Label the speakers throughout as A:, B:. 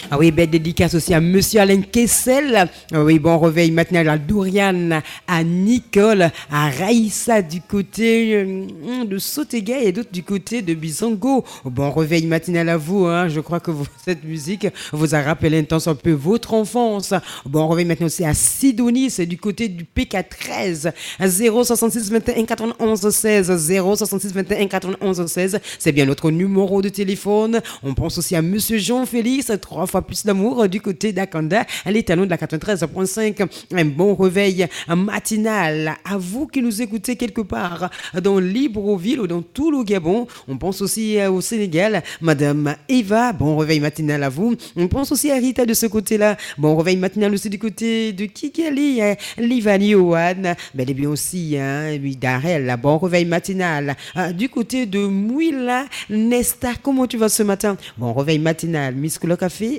A: Ah oui, belle dédicace aussi à Monsieur Alain Kessel. Ah oui, bon réveil matinal à Dorian, à Nicole, à Raïssa du côté de Sotega et d'autres du côté de Bisongo. Bon réveil matinal à vous. Hein. Je crois que cette musique vous a rappelé intense un peu votre enfance. Bon réveil maintenant aussi à Sidonie, c'est du côté du PK13. 066 21 91 16. 066 21 91 16. C'est bien notre numéro de téléphone. On pense aussi à Monsieur Jean-Félix, 3 fois plus d'amour du côté d'Akanda, les talons de la 93.5. Un bon réveil matinal à vous qui nous écoutez quelque part dans Libreville ou dans tout le Gabon. On pense aussi au Sénégal, Madame Eva, bon réveil matinal à vous. On pense aussi à Rita de ce côté-là, bon réveil matinal aussi du côté de Kigali, Livani Owan, mais bien aussi Darel, bon réveil matinal du côté de Mouila Nesta. Comment tu vas ce matin? Bon réveil matinal, Miss Couleur Café.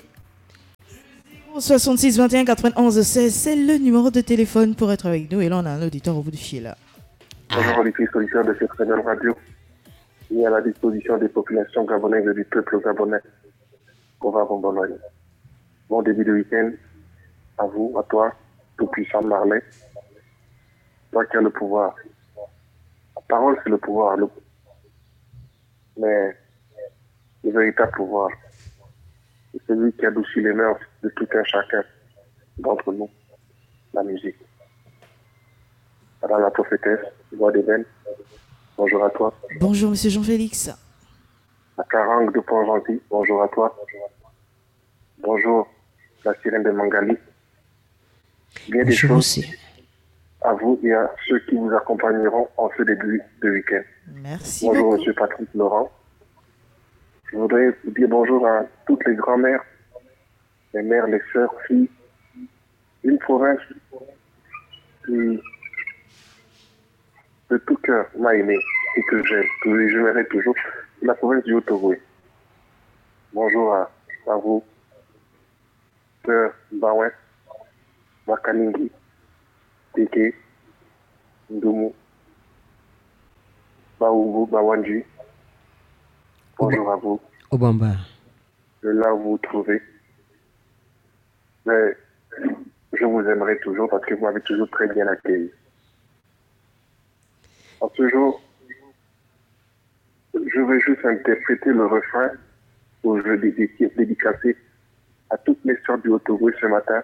B: 66 21 91 16, c'est le numéro de téléphone pour être avec nous. Et là, on a un auditeur au bout du fil.
C: Bonjour, auditrice, auditeur de cette très belle radio. Il est à la disposition des populations gabonaises et du peuple gabonais. On va bon Bon début de week-end à vous, à toi, tout puissant Marley. Toi qui as le pouvoir. La parole, c'est le pouvoir. Mais le véritable pouvoir, c'est celui qui adoucit les mœurs de tout un chacun d'entre nous, la musique. Madame la prophétesse, voix d'ébène, bonjour à toi.
B: Bonjour, monsieur Jean-Félix.
C: La carangue de Pont-Gentil, bonjour à toi. Bonjour, la sirène de Mangali. Bien des choses
B: aussi.
C: À vous et à ceux qui vous accompagneront en ce début de week-end.
B: Merci
C: bonjour,
B: beaucoup.
C: monsieur Patrick Laurent. Je voudrais vous dire bonjour à toutes les grand-mères, les mères, les sœurs, filles. Une province qui, de tout cœur, m'a aimé et que j'aime, que j'aimerai toujours, c'est la province du Haut-Togo. Bonjour à vous, sœur Baouin, Makaningi, Teke, Ndoumou, Baoubou, Bawanji. Bonjour à vous.
A: Obamba.
C: De là où vous vous trouvez. Mais je vous aimerai toujours parce que vous m'avez toujours très bien accueilli. En ce jour, je vais juste interpréter le refrain où je vais dédicacer à toutes les sœurs du Haut-Togo ce matin.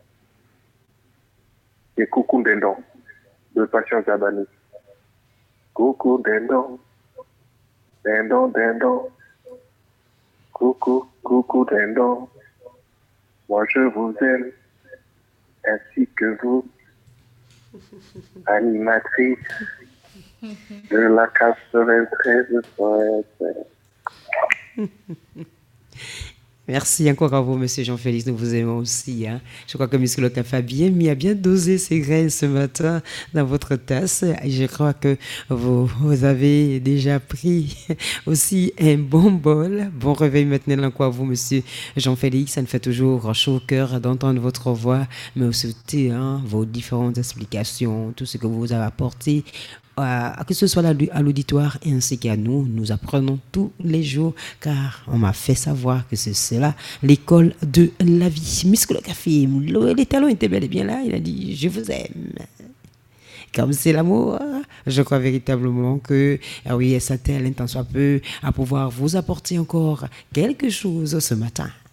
C: Et Coucou Dendon, de Patience Zabani. Coucou Dendon, Dendon, Dendon. Coucou, coucou Dendon. Moi je vous aime, ainsi que vous, animatrice de la 93.5.
A: Merci encore à vous, monsieur Jean-Félix. Nous vous aimons aussi. Hein. Je crois que M. Locafa a bien dosé ses graines ce matin dans votre tasse. Et je crois que vous avez déjà pris aussi un bon bol. Bon réveil maintenant encore à vous, monsieur Jean-Félix. Ça me fait toujours chaud au cœur d'entendre votre voix, mais aussi vos différentes explications, tout ce que vous avez apporté. Que ce soit à l'auditoire ainsi qu'à nous, nous apprenons tous les jours car on m'a fait savoir que c'est cela l'école de la vie. Miss Couleur Café, les talons étaient bel et bien là, il a dit je vous aime. Comme c'est l'amour, je crois véritablement que oui, ça t'a l'intention à pouvoir vous apporter encore quelque chose ce matin.